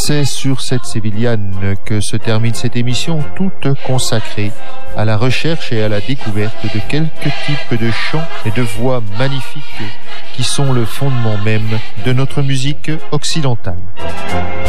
C'est sur cette sévillane que se termine cette émission toute consacrée à la recherche et à la découverte de quelques types de chants et de voix magnifiques qui sont le fondement même de notre musique occidentale.